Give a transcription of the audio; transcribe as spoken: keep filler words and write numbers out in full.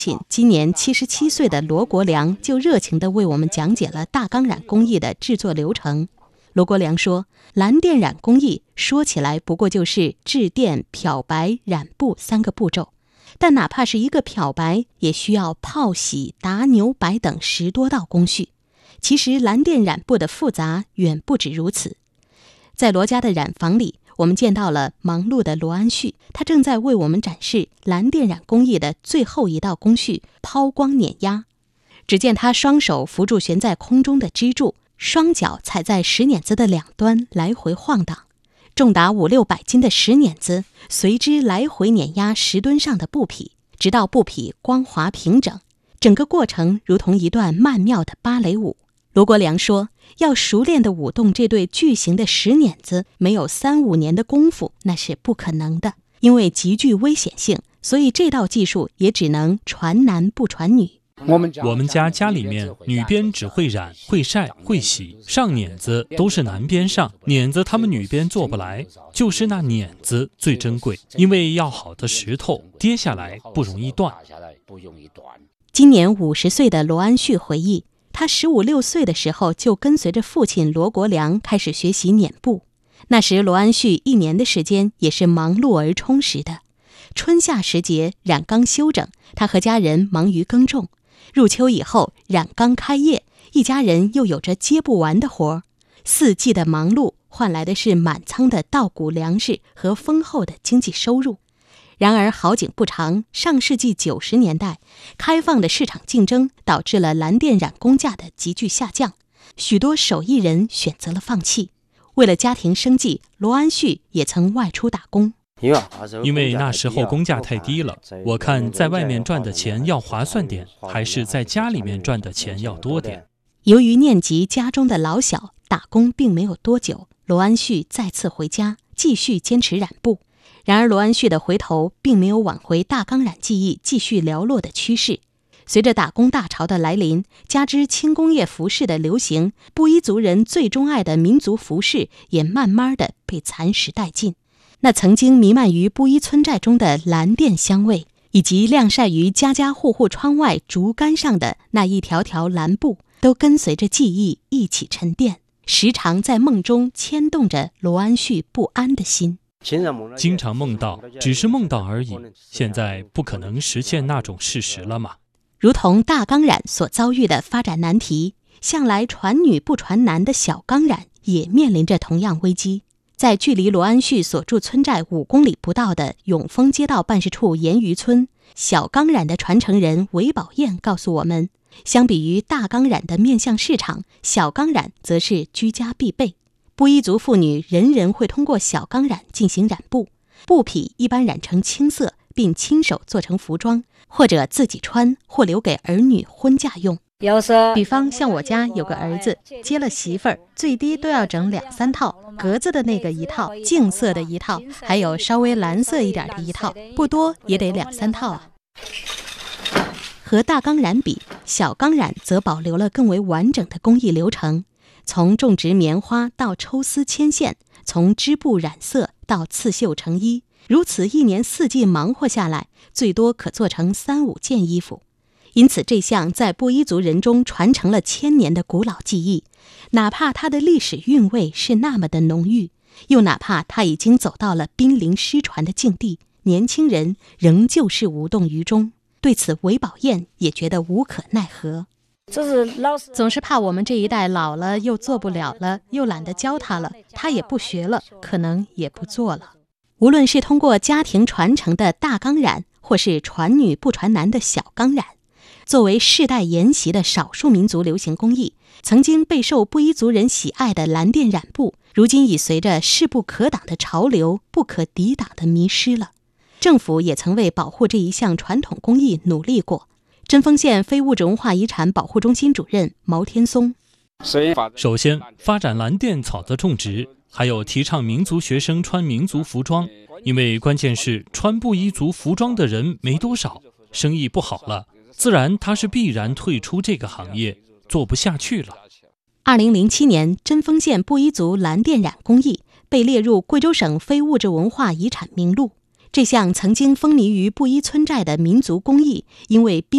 今年七十七岁的罗国良就热情地为我们讲解了大钢染工艺的制作流程。罗国良说，蓝靛染工艺说起来不过就是制靛、漂白、染布三个步骤，但哪怕是一个漂白，也需要泡洗、打扭摆等十多道工序。其实蓝靛染布的复杂远不止如此。在罗家的染坊里，我们见到了忙碌的罗安旭，他正在为我们展示蓝靛染工艺的最后一道工序——抛光碾压。只见他双手扶住悬在空中的支柱，双脚踩在石碾子的两端来回晃荡，重达五六百斤的石碾子随之来回碾压石墩上的布匹，直到布匹光滑平整。整个过程如同一段曼妙的芭蕾舞。罗国良说，要熟练地舞动这对巨型的石碾子，没有三五年的功夫那是不可能的，因为极具危险性，所以这道技术也只能传男不传女。 我们家家里面女编只会染、会晒、会洗，上碾子都是男编上，碾子他们女编做不来，就是那碾子最珍贵，因为要好的石头跌下来不容易断。 今年五十岁的罗安旭回忆，他十五六岁的时候就跟随着父亲罗国良开始学习碾布。那时罗安旭一年的时间也是忙碌而充实的。春夏时节染缸休整，他和家人忙于耕种。入秋以后染缸开业，一家人又有着接不完的活。四季的忙碌换来的是满仓的稻谷粮食和丰厚的经济收入。然而好景不长，上世纪九十年代，开放的市场竞争导致了蓝靛染工价的急剧下降，许多手艺人选择了放弃。为了家庭生计，罗安旭也曾外出打工。 因为那时候工价太低了，我看在外面赚的钱要划算点，还是在家里面赚的钱要多点。 由于念及家中的老小，打工并没有多久，罗安旭再次回家，继续坚持染布。然而罗安旭的回头并没有挽回大钢染技艺继续寥落的趋势。随着打工大潮的来临，加之轻工业服饰的流行，布依族人最钟爱的民族服饰也慢慢的被蚕食殆尽。那曾经弥漫于布依村寨中的蓝靛香味，以及晾晒于家家户户窗外竹竿上的那一条条蓝布，都跟随着记忆一起沉淀，时常在梦中牵动着罗安旭不安的心。 经常梦到，只是梦到而已，现在不可能实现那种事实了嘛。 如同大钢染所遭遇的发展难题，向来传女不传男的小钢染也面临着同样危机。在距离罗安旭所住村寨五公里不到的永丰街道办事处盐余村，小钢染的传承人韦宝燕告诉我们，相比于大钢染的面向市场，小钢染则是居家必备。布依族妇女人人会通过小钢染进行染布，布匹一般染成青色，并亲手做成服装，或者自己穿，或留给儿女婚嫁用。比方像我家有个儿子接了媳妇儿，最低都要整两三套，格子的那个一套，净色的一套，还有稍微蓝色一点的一套，不多也得两三套啊。和大钢染比，小钢染则保留了更为完整的工艺流程，从种植棉花到抽丝牵线，从织布染色到刺绣成衣，如此一年四季忙活下来，最多可做成三五件衣服。因此这项在布依族人中传承了千年的古老技艺，哪怕它的历史韵味是那么的浓郁，又哪怕它已经走到了濒临失传的境地，年轻人仍旧是无动于衷。对此韦宝燕也觉得无可奈何。总是怕我们这一代老了又做不了了，又懒得教他了，他也不学了，可能也不做了。无论是通过家庭传承的大钢染，或是传女不传男的小钢染，作为世代沿袭的少数民族流行工艺，曾经备受布依族人喜爱的蓝靛染布，如今已随着势不可挡的潮流不可抵挡地迷失了。政府也曾为保护这一项传统工艺努力过。针锋县非物质文化遗产保护中心主任毛天松： 首先，发展蓝靛草的种植，还有提倡民族学生穿民族服装，因为关键是穿布依族服装的人没多少，生意不好了，自然他是必然退出这个行业，做不下去了。 二零零七年，针锋县布依族蓝靛染工艺被列入贵州省非物质文化遗产名录。这项曾经风靡于布依村寨的民族工艺，因为